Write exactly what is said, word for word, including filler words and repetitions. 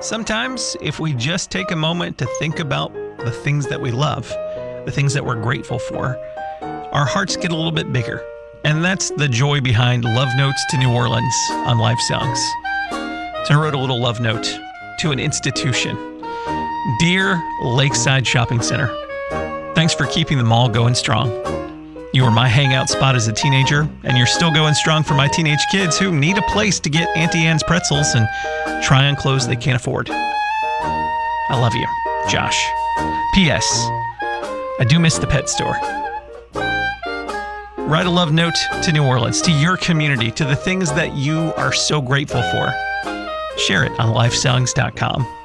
Sometimes, if we just take a moment to think about the things that we love, the things that we're grateful for, our hearts get a little bit bigger. And that's the joy behind Love Notes to New Orleans on Life Songs. So I wrote a little love note to an institution. Dear Lakeside Shopping Center, thanks for keeping the mall going strong. You were my hangout spot as a teenager, and you're still going strong for my teenage kids who need a place to get Auntie Anne's pretzels and try on clothes they can't afford. I love you, Josh. P S. I do miss the pet store. Write a love note to New Orleans, to your community, to the things that you are so grateful for. Share it on life songs dot com.